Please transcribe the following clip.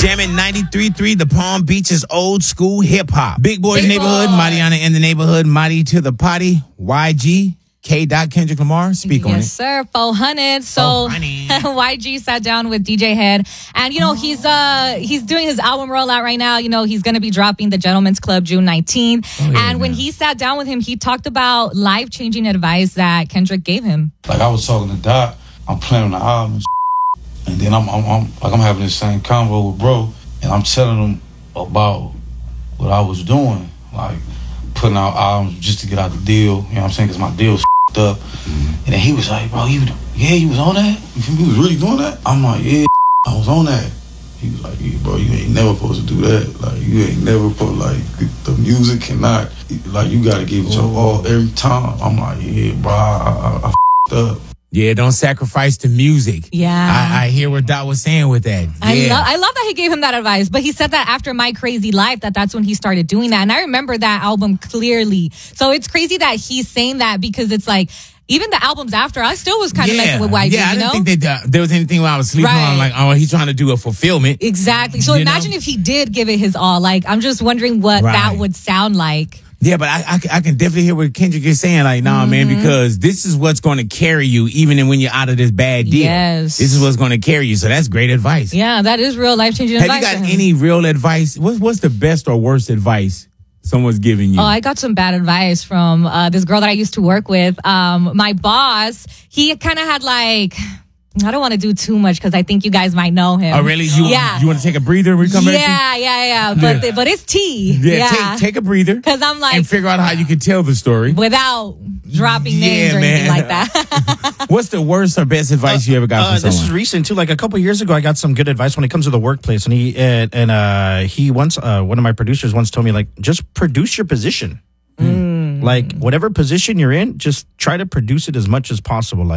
Jamming 93.3, the Palm Beach's old school hip hop. Big Boy's Neighborhood, Mariana in the Neighborhood, Mighty to the Potty, YG. K. Kendrick Lamar, speak on it. Yes, sir. 400. So YG sat down with DJ Head, and he's doing his album rollout right now. He's going to be dropping the Gentleman's Club June 19th. When he sat down with him, he talked about life-changing advice that Kendrick gave him. Like I was talking to Doc, I'm playing on the album, and then I'm having the same convo with bro, and I'm telling him about what I was doing, like putting out albums just to get out the deal. You know what I'm saying? Because my deal's up. And then he was like, bro, you was on that? You was really doing that? I'm like, yeah, I was on that. He was like, yeah, bro, you ain't never supposed to do that. Like, you ain't never supposed, like, the music cannot, like, you got to give it your all every time. I'm like, yeah, bro, I up. Yeah, don't sacrifice the music. Yeah. I hear what Dot was saying with that. Yeah. I love that he gave him that advice, but he said that after My Crazy Life, that's when he started doing that. And I remember that album clearly. So it's crazy that he's saying that because it's like, even the albums after, I still was kind of messing with YG, I didn't think that there was anything where I was sleeping on, like, oh, he's trying to do a fulfillment. Exactly. So imagine if he did give it his all. Like, I'm just wondering what that would sound like. Yeah, but I can definitely hear what Kendrick is saying. Like, nah, man, because this is what's going to carry you even when you're out of this bad deal. Yes. This is what's going to carry you. So that's great advice. Yeah, that is real life-changing advice. Have you got any real advice? What's the best or worst advice someone's giving you? Oh, I got some bad advice from this girl that I used to work with. My boss, he kind of had like... I don't want to do too much because I think you guys might know him. Oh, really? You want to take a breather when we come back? Yeah. But it's tea. Yeah. Take a breather. Because I'm like... And figure out how you can tell the story. Without dropping names or anything like that. What's the worst or best advice you ever got from someone? This is recent, too. Like a couple years ago, I got some good advice when it comes to the workplace. And he once, one of my producers once told me, like, just produce your position. Like, whatever position you're in, just try to produce it as much as possible. Like,